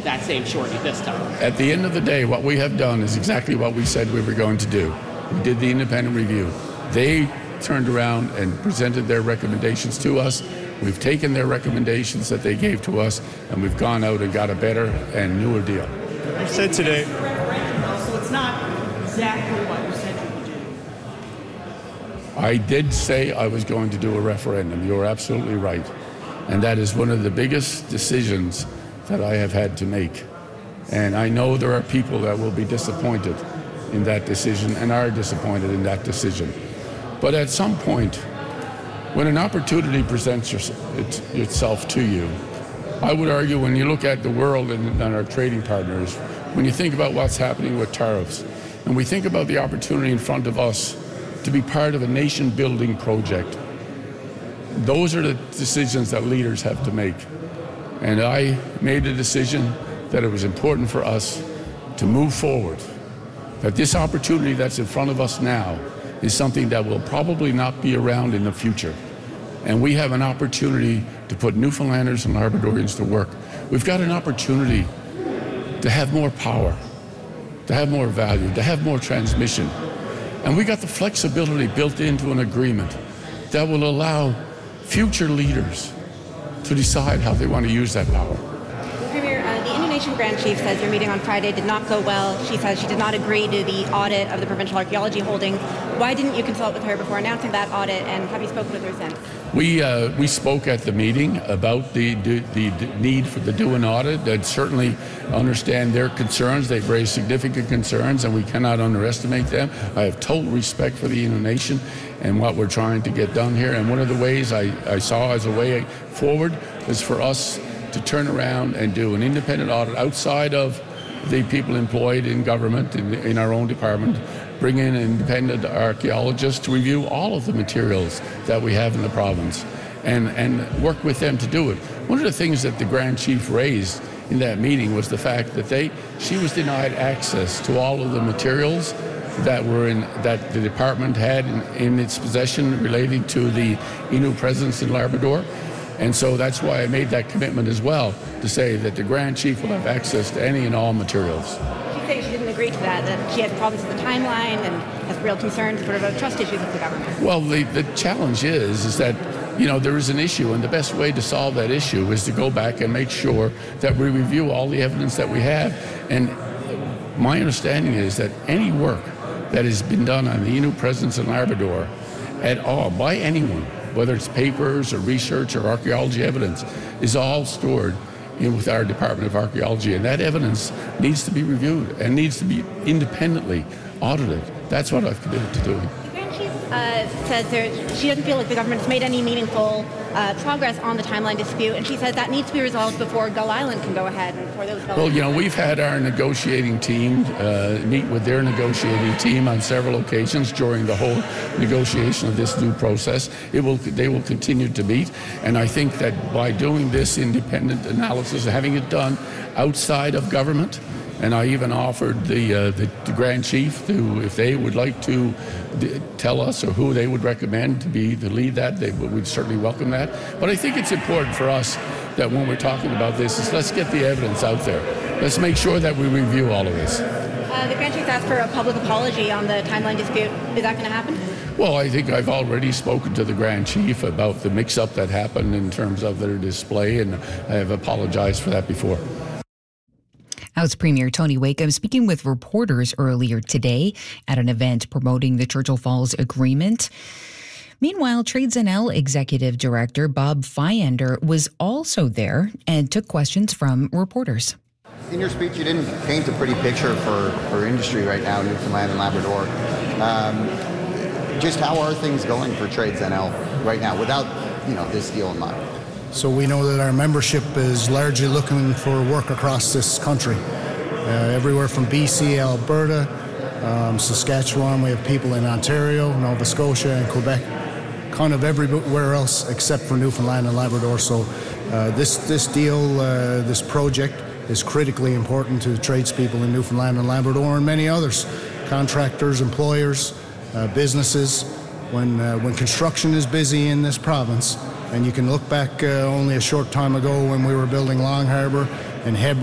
that same surety this time? At the end of the day, what we have done is exactly what we said we were going to do. We did the independent review. They turned around and presented their recommendations to us. We've taken their recommendations that they gave to us, and we've gone out and got a better and newer deal. You said today. So it's not exactly what you said you would do. I did say I was going to do a referendum. You're absolutely right. And that is one of the biggest decisions that I have had to make. And I know there are people that will be disappointed in that decision and are disappointed in that decision. But at some point, when an opportunity presents itself to you, I would argue when you look at the world and our trading partners, when you think about what's happening with tariffs, and we think about the opportunity in front of us to be part of a nation-building project, those are the decisions that leaders have to make. And I made a decision that it was important for us to move forward, that this opportunity that's in front of us now is something that will probably not be around in the future. And we have an opportunity to put Newfoundlanders and Labradorians to work. We've got an opportunity to have more power, to have more value, to have more transmission. And we got the flexibility built into an agreement that will allow future leaders to decide how they want to use that power. Premier, the Indonesian Grand Chief says your meeting on Friday did not go well. She says she did not agree to the audit of the provincial archaeology holdings. Why didn't you consult with her before announcing that audit, and have you spoken with her since? We spoke at the meeting about the need for the do an audit. And certainly understand their concerns. They've raised significant concerns, and we cannot underestimate them. I have total respect for the Indonesian and what we're trying to get done here. And one of the ways I saw as a way forward is for us to turn around and do an independent audit outside of the people employed in government, in our own department, bring in independent archaeologists to review all of the materials that we have in the province and work with them to do it. One of the things that the Grand Chief raised in that meeting was the fact that she was denied access to all of the materials that the department had in its possession relating to the Innu presence in Labrador. And so that's why I made that commitment as well, to say that the Grand Chief will have access to any and all materials. She said she didn't agree to that she has problems with the timeline and has real concerns about trust issues with the government. Well, the challenge is that, there is an issue, and the best way to solve that issue is to go back and make sure that we review all the evidence that we have. And my understanding is that any work that has been done on the Innu presence in Labrador at all by anyone, whether it's papers or research or archaeology evidence, is all stored with our Department of Archaeology. And that evidence needs to be reviewed and needs to be independently audited. That's what I've committed to doing. The Grand Chief says she doesn't feel like the government's made any meaningful progress on the timeline dispute, and she says that needs to be resolved before Gull Island can go ahead and before those Gull Island. We've had our negotiating team meet with their negotiating team on several occasions during the whole negotiation of this new process. They will continue to meet, and I think that by doing this independent analysis, having it done outside of government, and I even offered the Grand Chief to, if they would like to tell us or who they would recommend to lead that, we'd certainly welcome that. But I think it's important for us that when we're talking about this, is let's get the evidence out there. Let's make sure that we review all of this. The Grand Chief asked for a public apology on the timeline dispute. Is that going to happen? Well, I think I've already spoken to the Grand Chief about the mix-up that happened in terms of their display, and I have apologized for that before. House Premier Tony Wakeham speaking with reporters earlier today at an event promoting the Churchill Falls Agreement. Meanwhile, Trades NL Executive Director Bob Feyender was also there and took questions from reporters. In your speech, you didn't paint a pretty picture for industry right now in Newfoundland and Labrador. Just how are things going for Trades NL right now without, this deal in mind? So we know that our membership is largely looking for work across this country. Everywhere from BC, Alberta, Saskatchewan, we have people in Ontario, Nova Scotia, and Quebec, kind of everywhere else except for Newfoundland and Labrador. So this deal, this project is critically important to the tradespeople in Newfoundland and Labrador and many others, contractors, employers, businesses. When construction is busy in this province, and you can look back only a short time ago when we were building Long Harbour and Hebron